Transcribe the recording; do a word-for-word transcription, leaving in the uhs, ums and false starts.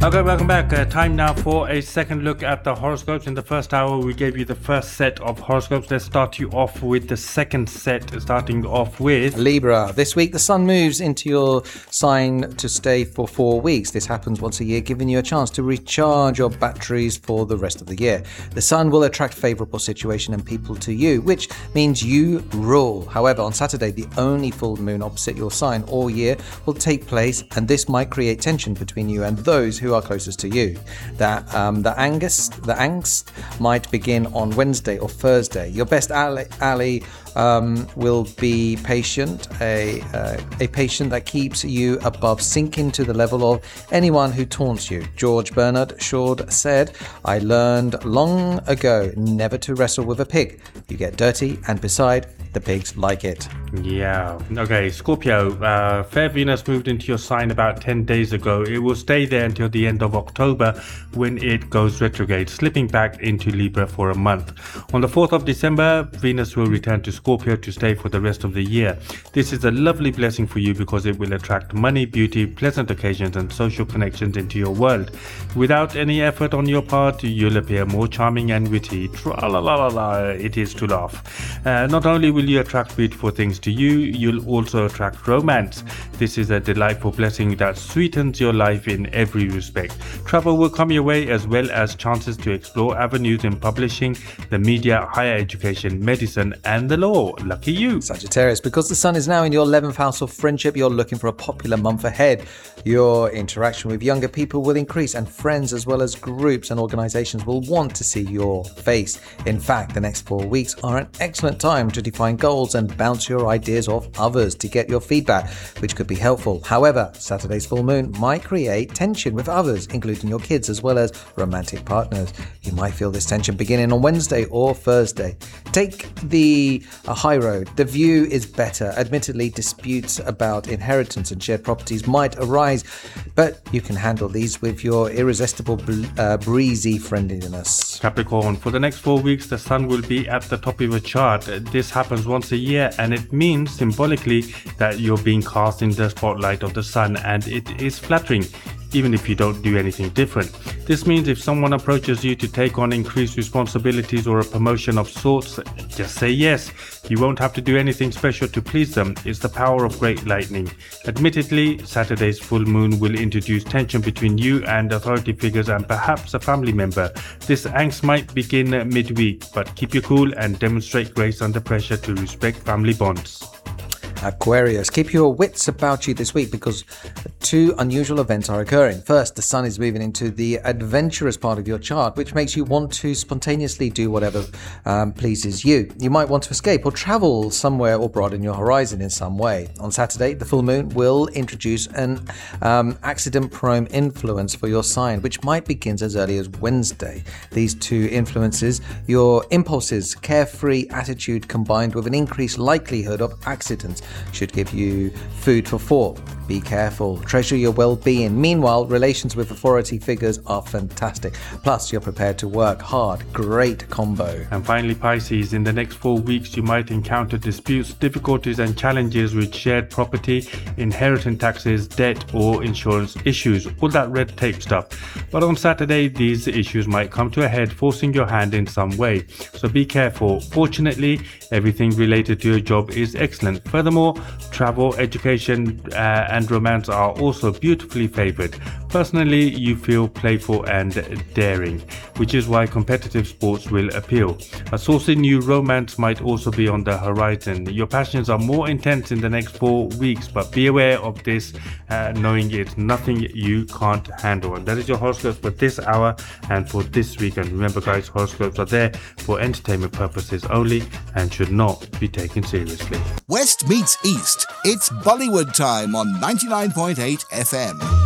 Okay, welcome back. Uh, time now for a second look at the horoscopes. In the first hour, we gave you the first set of horoscopes. Let's start you off with the second set, starting off with Libra. This week, the sun moves into your sign to stay for four weeks. This happens once a year, giving you a chance to recharge your batteries for the rest of the year. The sun will attract favorable situation and people to you, which means you rule. However, on Saturday, the only full moon opposite your sign all year will take place, and this might create tension between you and those who are closest to you. That um, the angst, the angst might begin on Wednesday or Thursday. Your best ally, ally um, will be patient, a uh, a patient that keeps you above sinking to the level of anyone who taunts you. George Bernard Shaw said, "I learned long ago never to wrestle with a pig. You get dirty, and beside, the pigs like it." Yeah. Okay, Scorpio. Uh, Fair Venus moved into your sign about ten days ago. It will stay there until the end of October when it goes retrograde, slipping back into Libra for a month. On the fourth of December, Venus will return to Scorpio to stay for the rest of the year. This is a lovely blessing for you because it will attract money, beauty, pleasant occasions and social connections into your world. Without any effort on your part, you'll appear more charming and witty. Tra-la-la-la-la, it is to laugh. Uh, not only will you attract beautiful things to you, you'll also attract romance. This is a delightful blessing that sweetens your life in every respect. Travel will come your way, as well as chances to explore avenues in publishing, the media, higher education, medicine and the law. Lucky you. Sagittarius, because the sun is now in your eleventh house of friendship, you're looking for a popular month ahead. Your interaction with younger people will increase, and friends as well as groups and organizations will want to see your face. In fact, the next four weeks are an excellent time to define goals and bounce your ideas off others to get your feedback, which could be helpful. However, Saturday's full moon might create tension with others, including your kids as well as romantic partners. You might feel this tension beginning on Wednesday or Thursday. Take the uh, high road. The view is better. Admittedly, disputes about inheritance and shared properties might arise, but you can handle these with your irresistible uh, breezy friendliness. Capricorn, for the next four weeks, the sun will be at the top of your chart. This happens once a year, and it means symbolically that you're being cast in the spotlight of the sun, and it is flattering, even if you don't do anything different. This means if someone approaches you to take on increased responsibilities or a promotion of sorts, just say yes. You won't have to do anything special to please them. It's the power of great lightning. Admittedly, Saturday's full moon will introduce tension between you and authority figures and perhaps a family member. This angst might begin midweek, but keep your cool and demonstrate grace under pressure to respect family bonds. Aquarius, keep your wits about you this week because two unusual events are occurring. First, the sun is moving into the adventurous part of your chart, which makes you want to spontaneously do whatever um, pleases you. You might want to escape or travel somewhere or broaden your horizon in some way. On Saturday, the full moon will introduce an um, accident-prone influence for your sign, which might begin as early as Wednesday. These two influences, your impulses, carefree attitude combined with an increased likelihood of accidents, should give you food for thought. Be careful. Treasure your well-being. Meanwhile, relations with authority figures are fantastic. Plus, you're prepared to work hard. Great combo. And finally, Pisces, in the next four weeks, you might encounter disputes, difficulties and challenges with shared property, inheritance taxes, debt or insurance issues, all that red tape stuff. But on Saturday, these issues might come to a head, forcing your hand in some way. So be careful. Fortunately, everything related to your job is excellent. Furthermore, travel, education uh, and romance are also beautifully favored. Personally, you feel playful and daring, which is why competitive sports will appeal. A saucy new romance might also be on the horizon. Your passions are more intense in the next four weeks, but be aware of this, uh, knowing it's nothing you can't handle. And that is your horoscopes for this hour and for this week. And remember, guys, horoscopes are there for entertainment purposes only and should not be taken seriously. West meets East. It's Bollywood time on ninety-nine point eight F M.